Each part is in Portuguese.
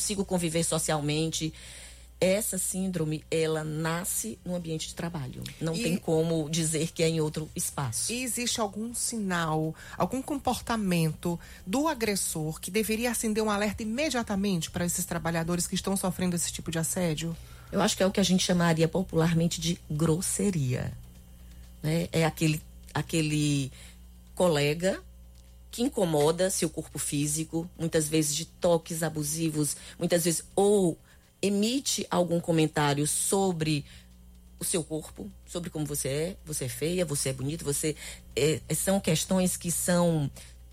consigo conviver socialmente. Essa síndrome, ela nasce no ambiente de trabalho. Não tem como dizer que é em outro espaço. E existe algum sinal, algum comportamento do agressor que deveria acender um alerta imediatamente para esses trabalhadores que estão sofrendo esse tipo de assédio? Eu acho que é o que a gente chamaria popularmente de grosseria, né? É aquele colega que incomoda seu corpo físico, muitas vezes de toques abusivos, muitas vezes ou emite algum comentário sobre o seu corpo, sobre como você é feia, você é bonita, são questões que são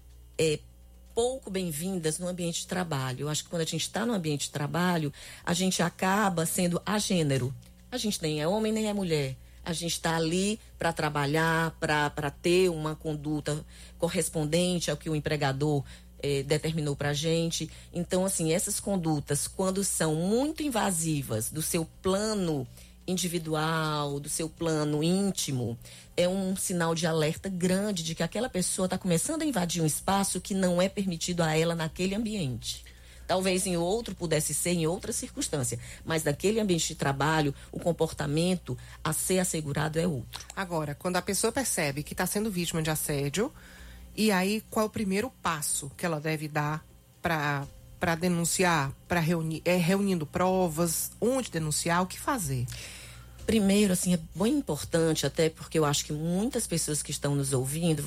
pouco bem-vindas no ambiente de trabalho. Eu acho que quando a gente está no ambiente de trabalho, a gente acaba sendo agênero. A gente nem é homem, nem é mulher. A gente está ali para trabalhar, para ter uma conduta correspondente ao que o empregador determinou para a gente. Então, assim, essas condutas, quando são muito invasivas do seu plano individual, do seu plano íntimo, é um sinal de alerta grande de que aquela pessoa está começando a invadir um espaço que não é permitido a ela naquele ambiente. Talvez em outro pudesse ser, em outra circunstância, mas naquele ambiente de trabalho, o comportamento a ser assegurado é outro. Agora, quando a pessoa percebe que está sendo vítima de assédio, e aí qual é o primeiro passo que ela deve dar para denunciar, para reunindo provas, onde denunciar, o que fazer? Primeiro, assim, é bem importante, até porque eu acho que muitas pessoas que estão nos ouvindo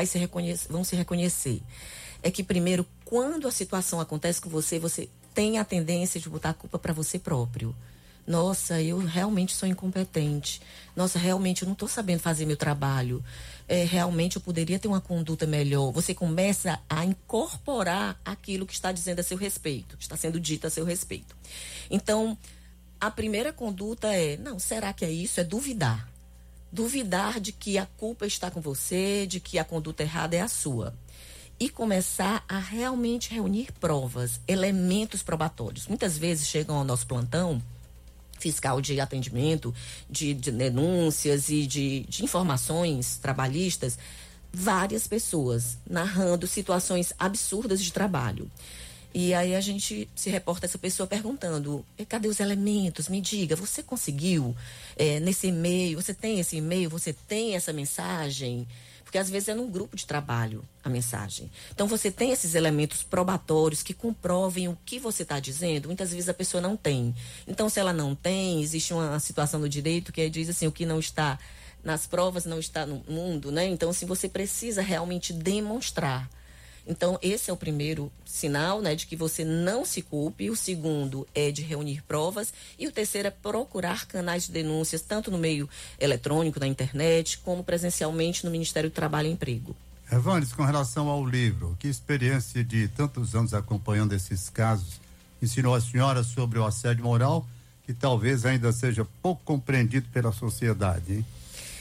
vão se reconhecer. É que primeiro, quando a situação acontece com você, você tem a tendência de botar a culpa para você próprio. Nossa, eu realmente sou incompetente. Nossa, realmente eu não estou sabendo fazer meu trabalho. Realmente eu poderia ter uma conduta melhor. Você começa a incorporar aquilo que está dizendo a seu respeito, está sendo dito a seu respeito. Então, a primeira conduta não, será que é isso? É duvidar. Duvidar de que a culpa está com você, de que a conduta errada é a sua. E começar a realmente reunir provas, elementos probatórios. Muitas vezes chegam ao nosso plantão fiscal de atendimento, de denúncias e de informações trabalhistas, várias pessoas narrando situações absurdas de trabalho. E aí a gente se reporta essa pessoa perguntando, cadê os elementos? Me diga, você conseguiu nesse e-mail, você tem esse e-mail, você tem essa mensagem? Porque às vezes é num grupo de trabalho a mensagem. Então você tem esses elementos probatórios que comprovem o que você está dizendo. Muitas vezes a pessoa não tem. Então se ela não tem, existe uma situação no direito que diz assim, o que não está nas provas não está no mundo, né? Então assim, você precisa realmente demonstrar. Então, esse é o primeiro sinal, né, de que você não se culpe. O segundo é de reunir provas. E o terceiro é procurar canais de denúncias, tanto no meio eletrônico, na internet, como presencialmente no Ministério do Trabalho e Emprego. Evanes, com relação ao livro, que experiência de tantos anos acompanhando esses casos ensinou a senhora sobre o assédio moral, que talvez ainda seja pouco compreendido pela sociedade, hein?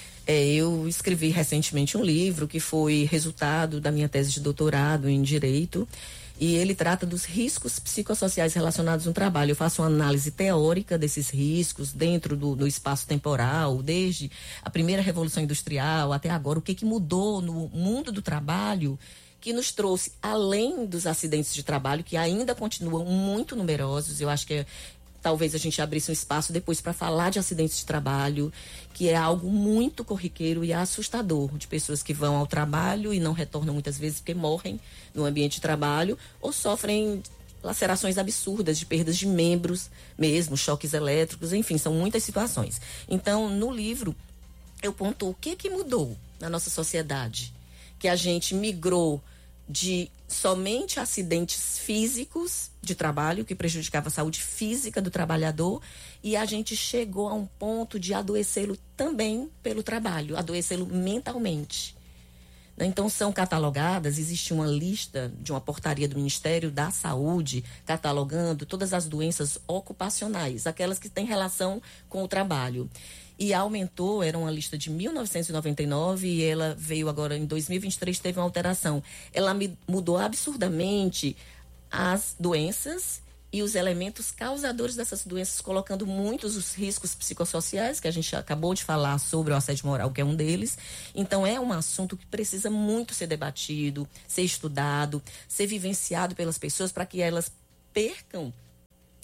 Eu escrevi recentemente um livro que foi resultado da minha tese de doutorado em Direito, e ele trata dos riscos psicossociais relacionados no trabalho. Eu faço uma análise teórica desses riscos dentro do espaço temporal, desde a primeira Revolução Industrial até agora, o que mudou no mundo do trabalho, que nos trouxe, além dos acidentes de trabalho, que ainda continuam muito numerosos. Eu acho que talvez a gente abrisse um espaço depois para falar de acidentes de trabalho, que é algo muito corriqueiro e assustador, de pessoas que vão ao trabalho e não retornam muitas vezes porque morrem no ambiente de trabalho ou sofrem lacerações absurdas de perdas de membros mesmo, choques elétricos, enfim, são muitas situações. Então, no livro, eu pontuo o que mudou na nossa sociedade, que a gente migrou de somente acidentes físicos de trabalho, que prejudicava a saúde física do trabalhador, e a gente chegou a um ponto de adoecê-lo também pelo trabalho, adoecê-lo mentalmente. Então são catalogadas, existe uma lista de uma portaria do Ministério da Saúde catalogando todas as doenças ocupacionais, aquelas que têm relação com o trabalho. E aumentou, era uma lista de 1999 e ela veio agora em 2023, teve uma alteração. Ela mudou absurdamente as doenças e os elementos causadores dessas doenças, colocando muitos os riscos psicossociais, que a gente acabou de falar sobre o assédio moral, que é um deles. Então é um assunto que precisa muito ser debatido, ser estudado, ser vivenciado pelas pessoas para que elas percam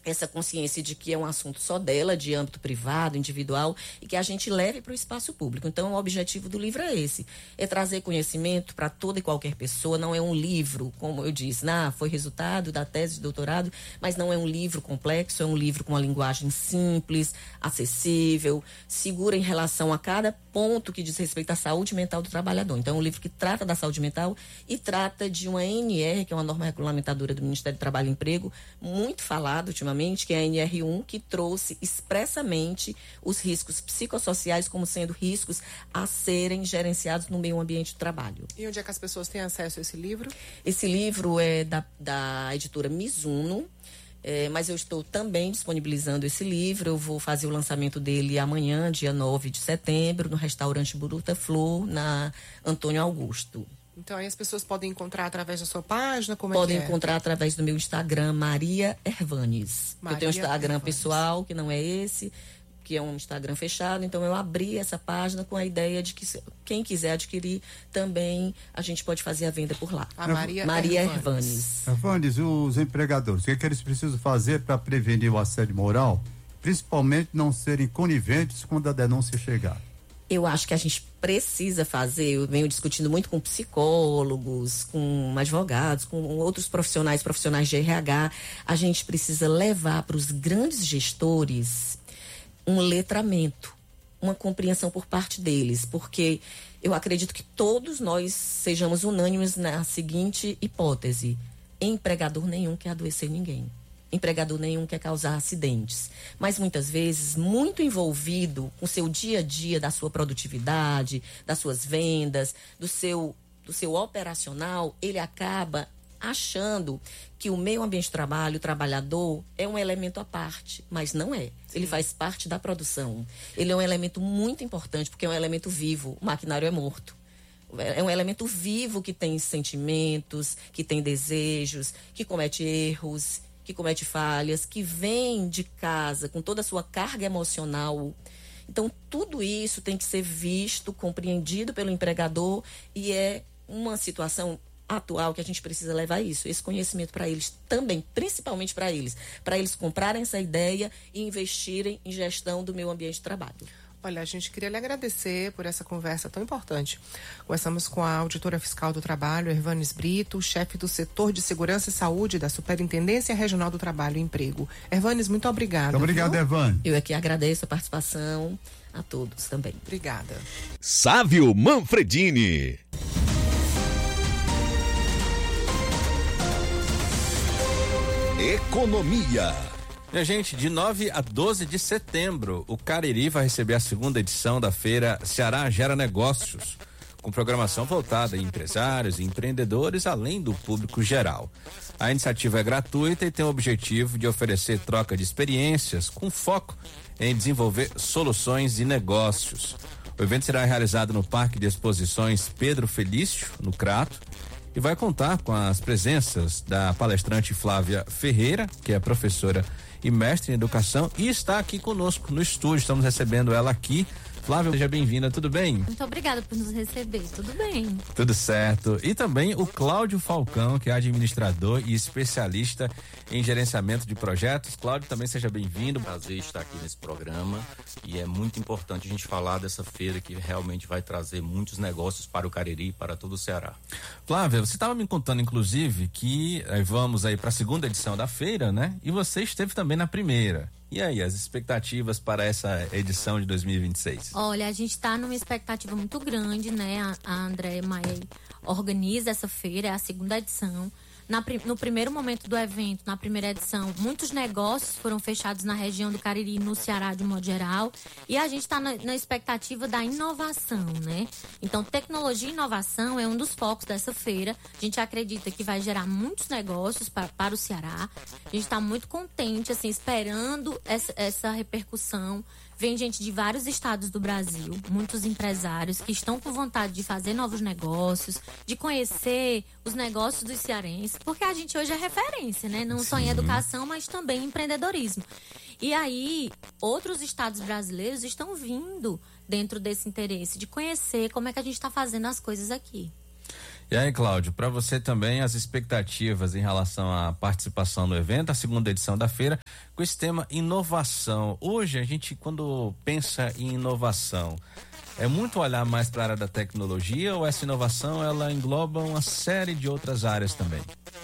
essa consciência de que é um assunto só dela, de âmbito privado, individual, e que a gente leve para o espaço público. Então, o objetivo do livro é esse, é trazer conhecimento para toda e qualquer pessoa. Não é um livro, como eu disse, foi resultado da tese de doutorado, mas não é um livro complexo, é um livro com uma linguagem simples, acessível, segura em relação a cada ponto que diz respeito à saúde mental do trabalhador. Então, é um livro que trata da saúde mental e trata de uma NR, que é uma norma regulamentadora do Ministério do Trabalho e Emprego, muito falado ultimamente, que é a NR1, que trouxe expressamente os riscos psicossociais como sendo riscos a serem gerenciados no meio ambiente do trabalho. E onde é que as pessoas têm acesso a esse livro? Esse livro é da editora Mizuno, mas eu estou também disponibilizando esse livro. Eu vou fazer o lançamento dele amanhã, dia 9 de setembro, no restaurante Buruta Flor, na Antônio Augusto. Então aí as pessoas podem encontrar através da sua página? Podem encontrar através do meu Instagram, Maria Hervanes. Eu tenho um Instagram pessoal, que não é esse, que é um Instagram fechado. Então eu abri essa página com a ideia de que quem quiser adquirir também, a gente pode fazer a venda por lá. A Maria Hervanes. Hervanes, os empregadores, o que eles precisam fazer para prevenir o assédio moral? Principalmente não serem coniventes quando a denúncia chegar. Eu acho que a gente precisa fazer, eu venho discutindo muito com psicólogos, com advogados, com outros profissionais de RH, a gente precisa levar para os grandes gestores um letramento, uma compreensão por parte deles, porque eu acredito que todos nós sejamos unânimes na seguinte hipótese: empregador nenhum quer adoecer ninguém. Empregador nenhum quer causar acidentes, mas muitas vezes, muito envolvido com o seu dia a dia, da sua produtividade, das suas vendas, do seu operacional, ele acaba achando que o meio ambiente de trabalho, o trabalhador, é um elemento à parte, mas não é. Ele faz parte da produção. Ele é um elemento muito importante, porque é um elemento vivo. O maquinário é morto. É um elemento vivo que tem sentimentos, que tem desejos, que comete erros, que comete falhas, que vem de casa com toda a sua carga emocional. Então, tudo isso tem que ser visto, compreendido pelo empregador, e é uma situação atual que a gente precisa levar esse conhecimento para eles também, principalmente para eles comprarem essa ideia e investirem em gestão do meio ambiente de trabalho. Olha, a gente queria lhe agradecer por essa conversa tão importante. Conversamos com a auditora fiscal do trabalho, Hervanes Brito, chefe do setor de segurança e saúde da Superintendência Regional do Trabalho e Emprego. Hervanes, muito obrigada. Muito obrigado, Hervanes. Eu aqui agradeço a participação a todos também. Obrigada. Sávio Manfredini. Economia. Minha gente, de 9 a 12 de setembro, o Cariri vai receber a segunda edição da feira Ceará Gera Negócios, com programação voltada a empresários e empreendedores, além do público geral. A iniciativa é gratuita e tem o objetivo de oferecer troca de experiências com foco em desenvolver soluções e negócios. O evento será realizado no Parque de Exposições Pedro Felício, no Crato, e vai contar com as presenças da palestrante Flávia Ferreira, que é professora e mestre em educação, e está aqui conosco no estúdio. Estamos recebendo ela aqui. Flávia, seja bem-vinda, tudo bem? Muito obrigada por nos receber, tudo bem. Tudo certo. E também o Cláudio Falcão, que é administrador e especialista em gerenciamento de projetos. Cláudio, também seja bem-vindo. Prazer estar aqui nesse programa, e é muito importante a gente falar dessa feira que realmente vai trazer muitos negócios para o Cariri e para todo o Ceará. Flávia, você estava me contando, inclusive, que vamos aí para a segunda edição da feira, né? E você esteve também na primeira. E aí, as expectativas para essa edição de 2026? Olha, a gente está numa expectativa muito grande, né? A Andréia Maia organiza essa feira, é a segunda edição. No primeiro momento do evento, na primeira edição, muitos negócios foram fechados na região do Cariri, no Ceará de modo geral, e a gente está na expectativa da inovação, né? Então, tecnologia e inovação é um dos focos dessa feira. A gente acredita que vai gerar muitos negócios para o Ceará. A gente está muito contente, assim, esperando essa repercussão. Vem gente de vários estados do Brasil, muitos empresários que estão com vontade de fazer novos negócios, de conhecer os negócios dos cearenses, porque a gente hoje é referência, né? Não só em educação, mas também em empreendedorismo. E aí, outros estados brasileiros estão vindo dentro desse interesse de conhecer como é que a gente está fazendo as coisas aqui. E aí, Cláudio, para você também as expectativas em relação à participação no evento, a segunda edição da feira, com esse tema inovação. Hoje a gente, quando pensa em inovação, é muito olhar mais para a área da tecnologia, ou essa inovação ela engloba uma série de outras áreas também?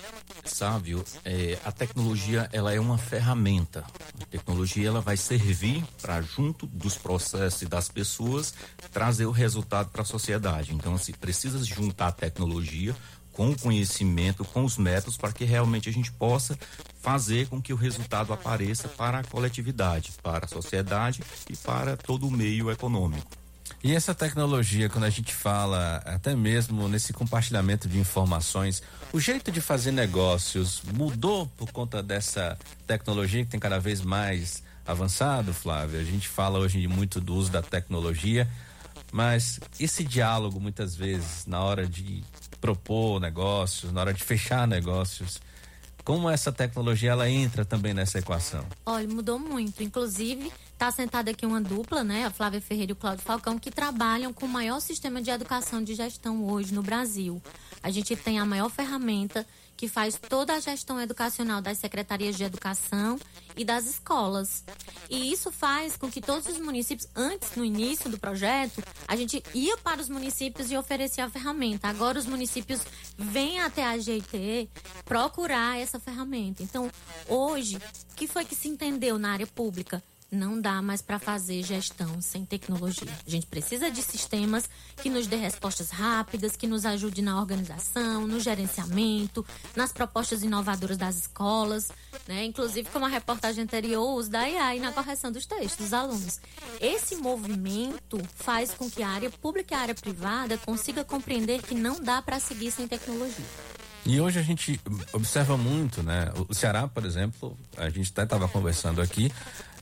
Sávio, a tecnologia ela é uma ferramenta. A tecnologia ela vai servir para, junto dos processos e das pessoas, trazer o resultado para a sociedade. Então, assim, precisa juntar a tecnologia com o conhecimento, com os métodos, para que realmente a gente possa fazer com que o resultado apareça para a coletividade, para a sociedade e para todo o meio econômico. E essa tecnologia, quando a gente fala até mesmo nesse compartilhamento de informações, o jeito de fazer negócios mudou por conta dessa tecnologia que tem cada vez mais avançado, Flávia? A gente fala hoje muito do uso da tecnologia, mas esse diálogo muitas vezes na hora de propor negócios, na hora de fechar negócios, como essa tecnologia ela entra também nessa equação? Olha, mudou muito. Inclusive, está sentada aqui uma dupla, né? A Flávia Ferreira e o Cláudio Falcão, que trabalham com o maior sistema de educação de gestão hoje no Brasil. A gente tem a maior ferramenta que faz toda a gestão educacional das secretarias de educação e das escolas. E isso faz com que todos os municípios, antes, no início do projeto, a gente ia para os municípios e oferecia a ferramenta. Agora os municípios vêm até a GT procurar essa ferramenta. Então, hoje, o que foi que se entendeu na área pública? Não dá mais para fazer gestão sem tecnologia. A gente precisa de sistemas que nos dê respostas rápidas, que nos ajude na organização, no gerenciamento, nas propostas inovadoras das escolas, né? Inclusive, como a reportagem anterior, o uso da AI na correção dos textos dos alunos. Esse movimento faz com que a área pública e a área privada consiga compreender que não dá para seguir sem tecnologia. E hoje a gente observa muito, né? O Ceará, por exemplo, a gente até estava conversando aqui,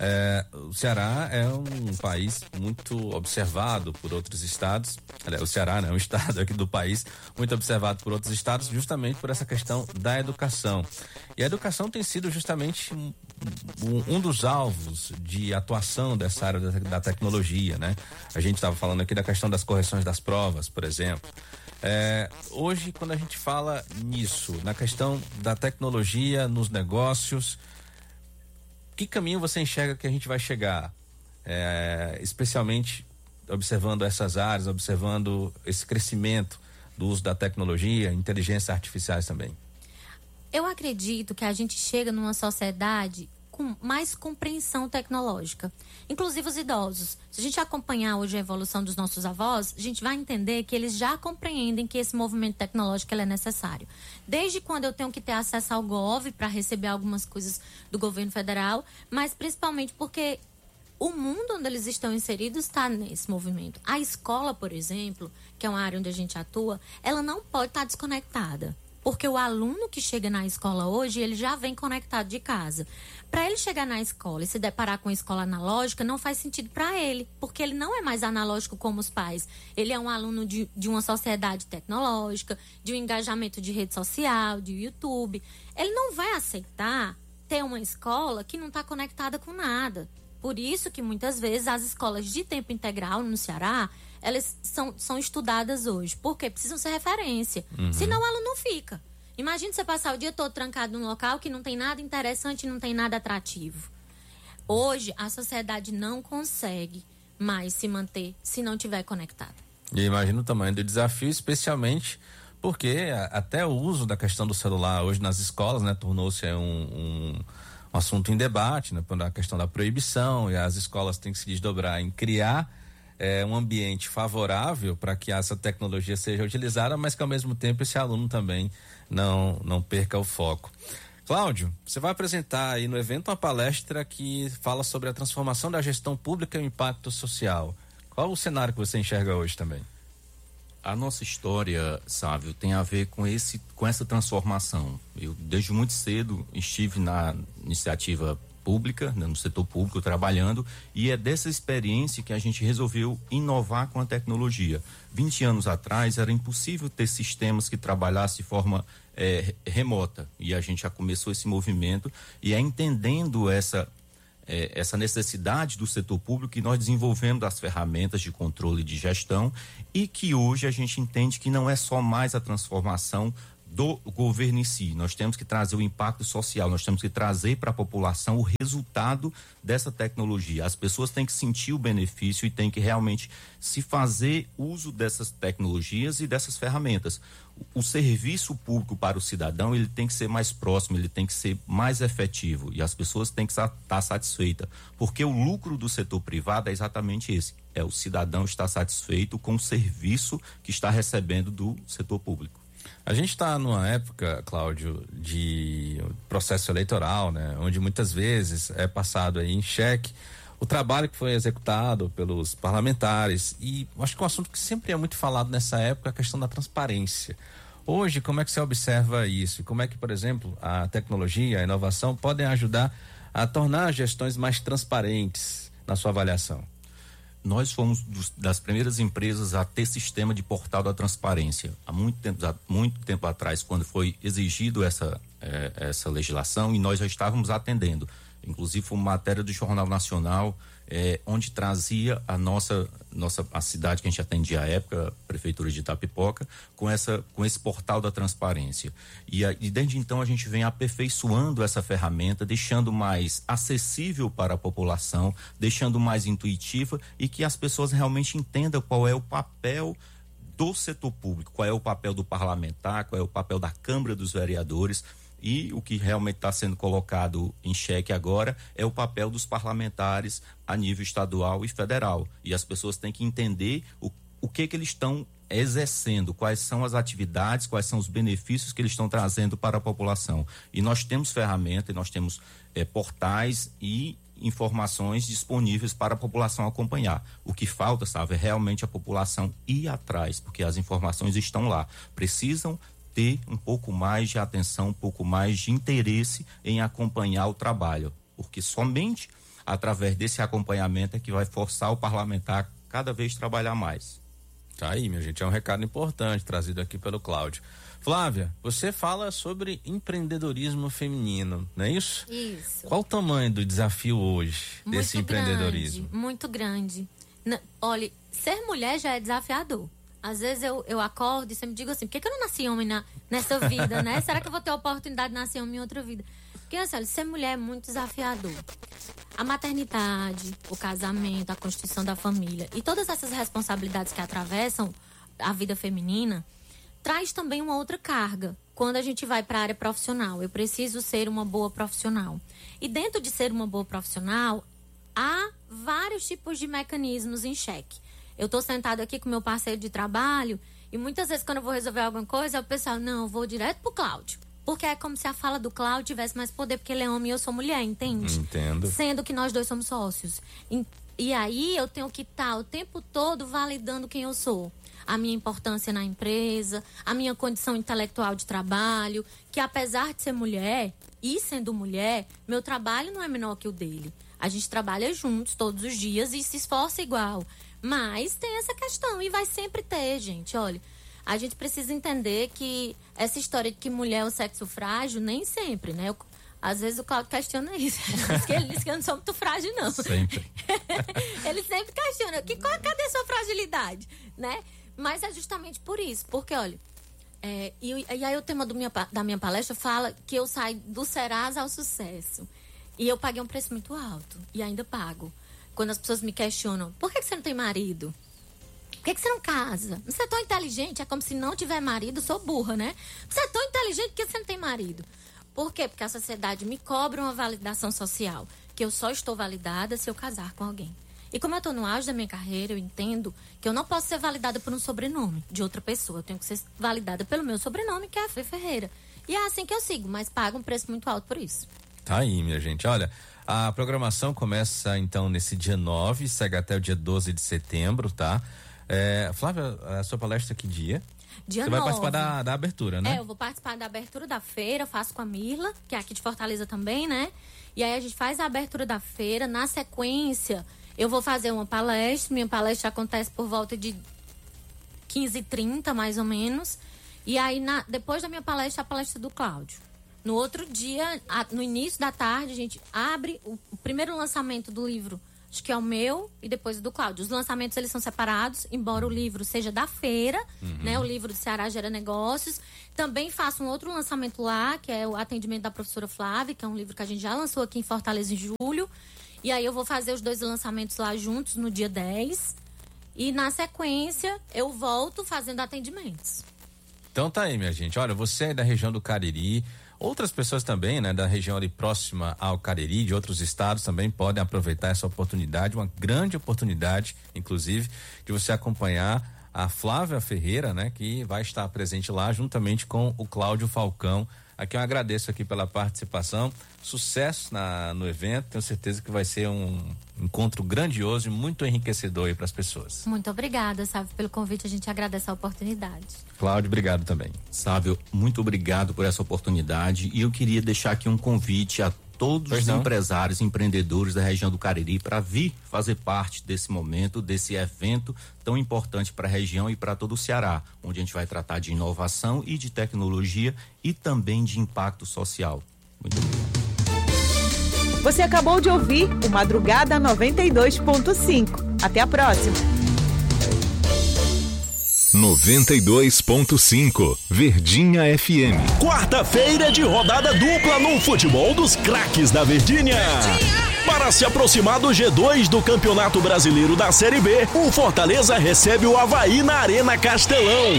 o Ceará é um país muito observado por outros estados. Aliás, o Ceará, né, é um estado aqui do país muito observado por outros estados, justamente por essa questão da educação. E a educação tem sido justamente um dos alvos de atuação dessa área da tecnologia, né? A gente estava falando aqui da questão das correções das provas, por exemplo. Hoje, quando a gente fala nisso, na questão da tecnologia nos negócios, que caminho você enxerga que a gente vai chegar? Especialmente observando essas áreas, observando esse crescimento do uso da tecnologia, inteligências artificiais também. Eu acredito que a gente chega numa sociedade com mais compreensão tecnológica, inclusive os idosos. Se a gente acompanhar hoje a evolução dos nossos avós, a gente vai entender que eles já compreendem que esse movimento tecnológico ele é necessário. Desde quando eu tenho que ter acesso ao Gov para receber algumas coisas do governo federal, mas principalmente porque o mundo onde eles estão inseridos está nesse movimento. A escola, por exemplo, que é uma área onde a gente atua, ela não pode estar desconectada. Porque o aluno que chega na escola hoje, ele já vem conectado de casa. Para ele chegar na escola e se deparar com a escola analógica, não faz sentido para ele, porque ele não é mais analógico como os pais. Ele é um aluno de uma sociedade tecnológica, de um engajamento de rede social, de YouTube. Ele não vai aceitar ter uma escola que não está conectada com nada. Por isso que muitas vezes as escolas de tempo integral no Ceará, elas são estudadas hoje. Porque precisam ser referência. Senão o aluno não fica. Imagina você passar o dia todo trancado num local que não tem nada interessante, não tem nada atrativo. Hoje, a sociedade não consegue mais se manter se não estiver conectada. E imagina o tamanho do desafio, especialmente porque até o uso da questão do celular hoje nas escolas, né, tornou-se um assunto em debate, né, por a questão da proibição, e as escolas têm que se desdobrar em criar um ambiente favorável para que essa tecnologia seja utilizada, mas que ao mesmo tempo esse aluno também não perca o foco. Cláudio, você vai apresentar aí no evento uma palestra que fala sobre a transformação da gestão pública e o impacto social. Qual o cenário que você enxerga hoje também? A nossa história, Sávio, tem a ver com essa transformação. Eu, desde muito cedo, estive na iniciativa pública, no setor público, trabalhando, e é dessa experiência que a gente resolveu inovar com a tecnologia. 20 anos atrás era impossível ter sistemas que trabalhassem de forma remota, e a gente já começou esse movimento, e é entendendo essa essa necessidade do setor público, que nós desenvolvemos as ferramentas de controle de gestão e que hoje a gente entende que não é só mais a transformação do governo em si. Nós temos que trazer o impacto social, nós temos que trazer para a população o resultado dessa tecnologia. As pessoas têm que sentir o benefício e têm que realmente se fazer uso dessas tecnologias e dessas ferramentas. O serviço público para o cidadão, ele tem que ser mais próximo, ele tem que ser mais efetivo e as pessoas têm que estar satisfeitas, porque o lucro do setor privado é exatamente esse, é o cidadão estar satisfeito com o serviço que está recebendo do setor público. A gente está numa época, Cláudio, de processo eleitoral, né? Onde muitas vezes é passado aí em xeque o trabalho que foi executado pelos parlamentares, e acho que um assunto que sempre é muito falado nessa época é a questão da transparência. Hoje, como é que você observa isso? Como é que, por exemplo, a tecnologia, a inovação podem ajudar a tornar as gestões mais transparentes na sua avaliação? Nós fomos das primeiras empresas a ter sistema de portal da transparência. Há muito tempo atrás, quando foi exigido essa legislação, e nós já estávamos atendendo. Inclusive, foi uma matéria do Jornal Nacional, onde trazia a cidade que a gente atendia à época, a Prefeitura de Itapipoca, com esse portal da transparência. E desde então a gente vem aperfeiçoando essa ferramenta, deixando mais acessível para a população, deixando mais intuitiva e que as pessoas realmente entendam qual é o papel do setor público, qual é o papel do parlamentar, qual é o papel da Câmara dos Vereadores. E o que realmente está sendo colocado em xeque agora é o papel dos parlamentares a nível estadual e federal. E as pessoas têm que entender o que eles estão exercendo, quais são as atividades, quais são os benefícios que eles estão trazendo para a população. E nós temos ferramentas, nós temos portais e informações disponíveis para a população acompanhar. O que falta, sabe, é realmente a população ir atrás, porque as informações estão lá. Precisam ter um pouco mais de atenção, um pouco mais de interesse em acompanhar o trabalho, porque somente através desse acompanhamento é que vai forçar o parlamentar cada vez trabalhar mais. Tá aí, minha gente, é um recado importante trazido aqui pelo Cláudio. Flávia, você fala sobre empreendedorismo feminino, não é isso? Isso. Qual o tamanho do desafio hoje desse empreendedorismo? Muito grande. Olha, ser mulher já é desafiador. Às vezes eu acordo e sempre digo assim, por que eu não nasci homem nessa vida, né? Será que eu vou ter a oportunidade de nascer homem em outra vida? Porque, assim, ser mulher é muito desafiador. A maternidade, o casamento, a constituição da família e todas essas responsabilidades que atravessam a vida feminina traz também uma outra carga. Quando a gente vai para a área profissional, eu preciso ser uma boa profissional. E dentro de ser uma boa profissional, há vários tipos de mecanismos em xeque. Eu tô sentado aqui com meu parceiro de trabalho e muitas vezes quando eu vou resolver alguma coisa, o pessoal, não, eu vou direto pro Cláudio. Porque é como se a fala do Cláudio tivesse mais poder, porque ele é homem e eu sou mulher, entende? Entendo. Sendo que nós dois somos sócios. E aí eu tenho que estar o tempo todo validando quem eu sou. A minha importância na empresa, a minha condição intelectual de trabalho, que apesar de ser mulher e sendo mulher, meu trabalho não é menor que o dele. A gente trabalha juntos todos os dias e se esforça igual. Mas tem essa questão e vai sempre ter, gente. Olha, a gente precisa entender que essa história de que mulher é o sexo frágil, nem sempre, né? Às vezes o Cláudio questiona isso. Ele diz que eu não sou muito frágil, não. Sempre. Ele sempre questiona. Cadê a sua fragilidade? Né? Mas é justamente por isso. Porque, olha, e aí o tema da minha palestra fala que eu saio do Serasa ao sucesso. E eu paguei um preço muito alto. E ainda pago. Quando as pessoas me questionam, por que você não tem marido? Por que você não casa? Você é tão inteligente, é como se não tiver marido, sou burra, né? Você é tão inteligente, por que você não tem marido? Por quê? Porque a sociedade me cobra uma validação social, que eu só estou validada se eu casar com alguém. E como eu estou no auge da minha carreira, eu entendo que eu não posso ser validada por um sobrenome de outra pessoa. Eu tenho que ser validada pelo meu sobrenome, que é a Fê Ferreira. E é assim que eu sigo, mas pago um preço muito alto por isso. Tá aí, minha gente. Olha, a programação começa então nesse dia 9, segue até o dia 12 de setembro, tá? Flávia, a sua palestra que dia? Dia Você 9. vai participar da abertura, né? Eu vou participar da abertura da feira, faço com a Mirla, que é aqui de Fortaleza também, né? E aí a gente faz a abertura da feira, na sequência eu vou fazer uma palestra, minha palestra acontece por volta de 15h30, mais ou menos. E aí, depois da minha palestra, a palestra do Cláudio. No outro dia, no início da tarde, a gente abre o primeiro lançamento do livro. Acho que é o meu e depois o do Cláudio. Os lançamentos, eles são separados, embora o livro seja da feira, né? O livro do Ceará Gera Negócios. Também faço um outro lançamento lá, que é o Atendimento da Professora Flávia, que é um livro que a gente já lançou aqui em Fortaleza em julho. E aí eu vou fazer os 2 lançamentos lá juntos no dia 10. E na sequência, eu volto fazendo atendimentos. Então tá aí, minha gente. Olha, você é da região do Cariri, outras pessoas também, né, da região ali próxima ao Cariri, de outros estados também podem aproveitar essa oportunidade, uma grande oportunidade, inclusive, de você acompanhar a Flávia Ferreira, né, que vai estar presente lá juntamente com o Cláudio Falcão. Aqui eu agradeço aqui pela participação, sucesso no evento, tenho certeza que vai ser um encontro grandioso e muito enriquecedor aí para as pessoas. Muito obrigada, Sávio, pelo convite, a gente agradece a oportunidade. Cláudio, obrigado também. Sávio, muito obrigado por essa oportunidade e eu queria deixar aqui um convite a todos os empresários, empreendedores da região do Cariri para vir fazer parte desse momento, desse evento tão importante para a região e para todo o Ceará, onde a gente vai tratar de inovação e de tecnologia e também de impacto social. Muito obrigado. Você acabou de ouvir o Madrugada 92.5. Até a próxima. 92.5 Verdinha FM. Quarta-feira de rodada dupla no futebol dos craques da Verdinha. Para se aproximar do G2 do Campeonato Brasileiro da Série B, o Fortaleza recebe o Avaí na Arena Castelão.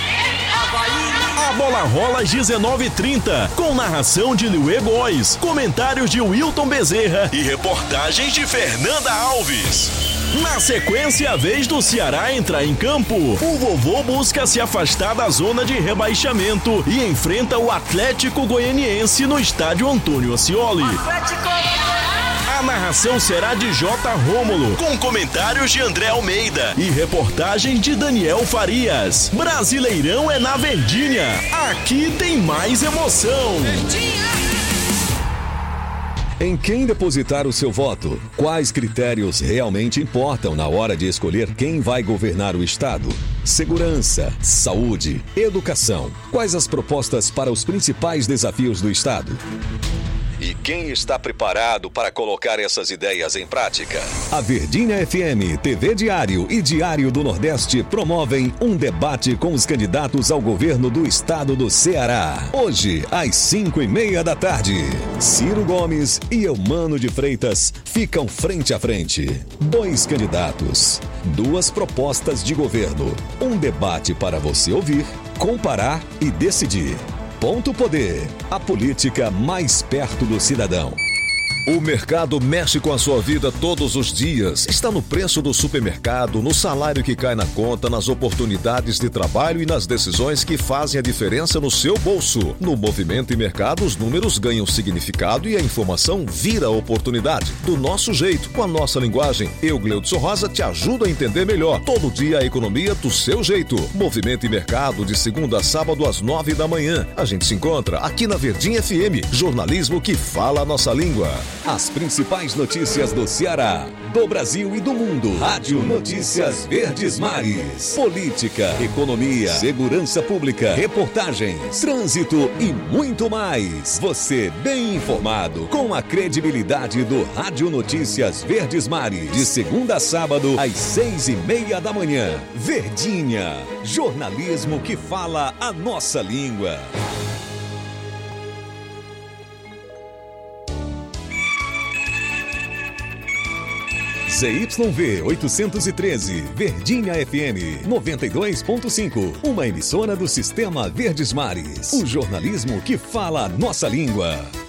A bola rola às 19h30, com narração de Liuê Góes, comentários de Wilton Bezerra e reportagens de Fernanda Alves. Na sequência, a vez do Ceará entrar em campo. O Vovô busca se afastar da zona de rebaixamento e enfrenta o Atlético Goianiense no estádio Antônio Ascioli. A narração será de J. Rômulo, com comentários de André Almeida e reportagens de Daniel Farias. Brasileirão é na Verdinha. Aqui tem mais emoção. Em quem depositar o seu voto? Quais critérios realmente importam na hora de escolher quem vai governar o Estado? Segurança, saúde, educação. Quais as propostas para os principais desafios do Estado? E quem está preparado para colocar essas ideias em prática? A Verdinha FM, TV Diário e Diário do Nordeste promovem um debate com os candidatos ao governo do estado do Ceará. Hoje, às 5:30 da tarde. Ciro Gomes e Eumano de Freitas ficam frente a frente. 2 candidatos, 2 propostas de governo. Um debate para você ouvir, comparar e decidir. Ponto Poder, a política mais perto do cidadão. O mercado mexe com a sua vida todos os dias. Está no preço do supermercado, no salário que cai na conta, nas oportunidades de trabalho e nas decisões que fazem a diferença no seu bolso. No Movimento e Mercado, os números ganham significado e a informação vira oportunidade. Do nosso jeito, com a nossa linguagem, eu, Gleudson Rosa, te ajudo a entender melhor. Todo dia a economia do seu jeito. Movimento e Mercado, de segunda a sábado às 9 da manhã. A gente se encontra aqui na Verdinha FM, jornalismo que fala a nossa língua. As principais notícias do Ceará, do Brasil e do mundo. Rádio Notícias Verdes Mares. Política, economia, segurança pública, reportagens, trânsito e muito mais. Você bem informado, com a credibilidade do Rádio Notícias Verdes Mares. De segunda a sábado, às 6:30 da manhã. Verdinha, jornalismo que fala a nossa língua. ZYV 813, Verdinha FM 92.5, uma emissora do Sistema Verdes Mares. O jornalismo que fala a nossa língua.